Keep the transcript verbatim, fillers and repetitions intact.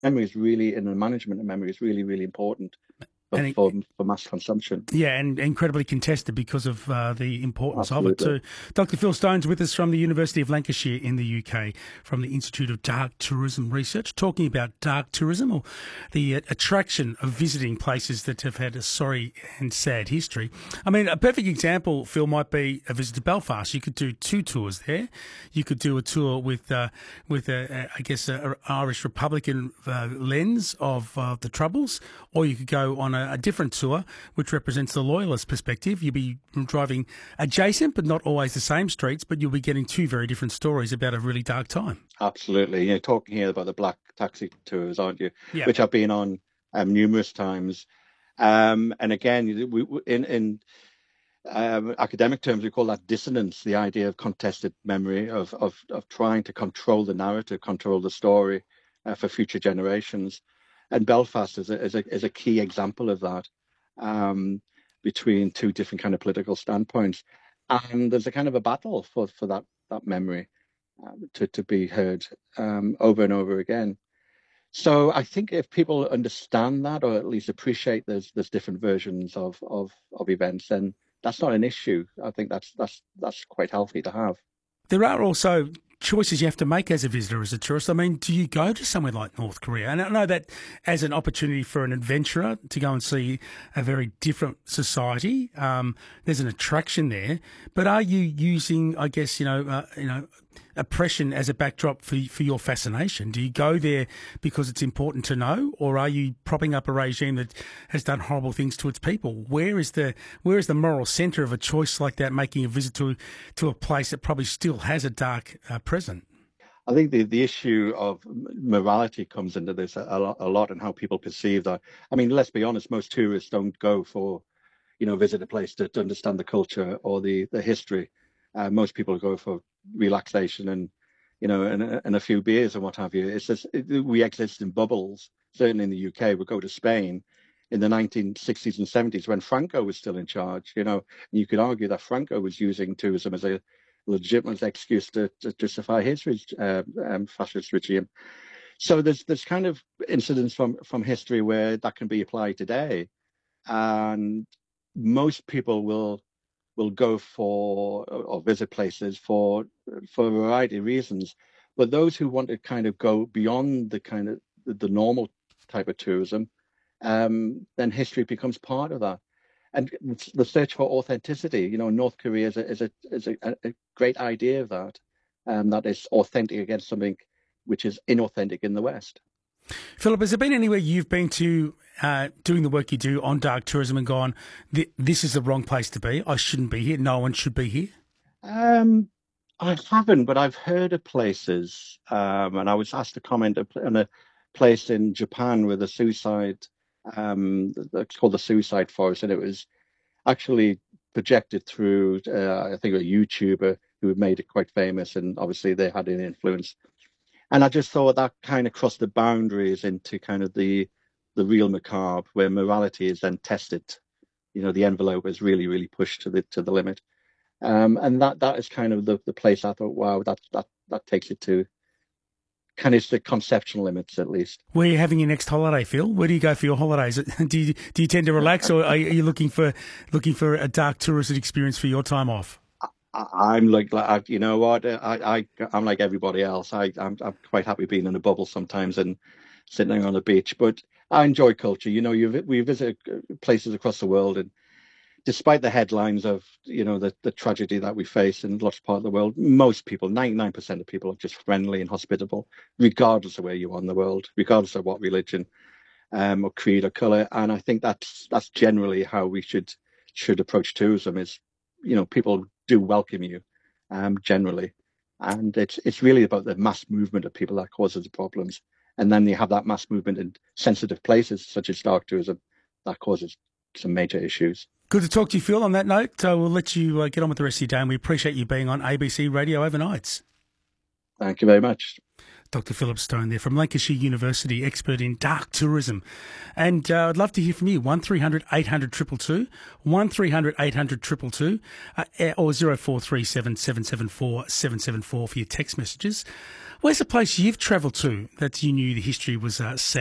memory is really, in the management of memory, is really, really important for, And it, for, for mass consumption. Yeah, and incredibly contested because of uh, the importance of it Absolutely. too. Doctor Phil Stone's with us from the University of Lancashire in the U K, from the Institute of Dark Tourism Research, talking about dark tourism, or the uh, attraction of visiting places that have had a sorry and sad history. I mean, a perfect example, Phil, might be a visit to Belfast. You could do two tours there. You could do a tour with, uh, with a, a, I guess, an Irish Republican uh, lens of uh, the Troubles, or you could go on a, a different tour which represents the loyalist perspective. You'll be driving adjacent, but not always the same streets, but you'll be getting two very different stories about a really dark time. Absolutely. You're talking here about the black taxi tours, aren't you? Yeah. Which I've been on um, numerous times. Um, and again, we, we- in, in um, academic terms, we call that dissonance, the idea of contested memory, of, of, of trying to control the narrative, control the story uh, for future generations. And Belfast is a, is a, is a key example of that. Um, between two different kind of political standpoints, and there's a kind of a battle for for that that memory uh, to to be heard um, over and over again. So I think if people understand that, or at least appreciate there's there's different versions of of of events, then that's not an issue. I think that's that's that's quite healthy to have. There are also choices you have to make as a visitor, as a tourist. I mean, do you go to somewhere like North Korea? And I know that as an opportunity for an adventurer to go and see a very different society, um, there's an attraction there. But are you using, I guess, you know, uh, you know, oppression as a backdrop for for your fascination? Do you go there because it's important to know, or are you propping up a regime that has done horrible things to its people? Where is the where is the moral centre of a choice like that, making a visit to to a place that probably still has a dark uh, present? I think the, the issue of morality comes into this a, lot, a lot, and how people perceive that. I mean, let's be honest, most tourists don't go for, you know, visit a place to, to understand the culture or the, the history. Uh, most people go for relaxation and, you know, and, and a few beers and what have you. It's just, it, we exist in bubbles. Certainly in the U K, we go to Spain in the nineteen sixties and seventies when Franco was still in charge. You know, you could argue that Franco was using tourism as a legitimate excuse to, to justify his uh, um, fascist regime. So there's there's kind of incidents from from history where that can be applied today, and most people will will go for or visit places for for a variety of reasons. But those who want to kind of go beyond the kind of the, the normal type of tourism, um, then history becomes part of that. And the search for authenticity, you know, North Korea is a is a is a, a great idea of that, um, that is authentic against something which is inauthentic in the West. Philip, has there been anywhere you've been to uh, doing the work you do on dark tourism and gone, this is the wrong place to be, I shouldn't be here, no one should be here? Um, I haven't, but I've heard of places, um, and I was asked to comment on a place in Japan with a suicide, um, it's called the Suicide Forest, and it was actually projected through, uh, I think, a YouTuber who had made it quite famous, and obviously they had an influence. And I just thought that kind of crossed the boundaries into kind of the the real macabre, where morality is then tested. You know, the envelope is really, really pushed to the to the limit. Um, and that that is kind of the, the place I thought, wow, that that that takes it to kind of the conceptual limits, at least. Where are you having your next holiday, Phil? Where do you go for your holidays? Do you do you tend to relax, or are you looking for looking for a dark tourist experience for your time off? I, I'm like, like, you know what, I, I I'm like everybody else. I I'm, I'm quite happy being in a bubble sometimes and sitting on the beach, but I enjoy culture. You know, you we visit places across the world, and despite the headlines of, you know, the, the tragedy that we face in lots of part of the world, most people, ninety-nine percent of people, are just friendly and hospitable, regardless of where you are in the world, regardless of what religion, um, or creed or color. And I think that's that's generally how we should should approach tourism. Is, you know, people do welcome you, um, generally, and it's it's really about the mass movement of people that causes the problems. And then you have that mass movement in sensitive places such as dark tourism that causes some major issues. Good to talk to you, Phil. On that note, uh, we'll let you uh, get on with the rest of your day, and we appreciate you being on A B C Radio overnights. Thank you very much. Doctor Philip Stone there from Lancashire University, expert in dark tourism. And uh, I'd love to hear from you. one three hundred eight hundred two two two, one three hundred eight hundred two two two, uh, or zero four three seven seven seven four seven seven four for your text messages. Where's a place you've travelled to that you knew the history was uh, sad?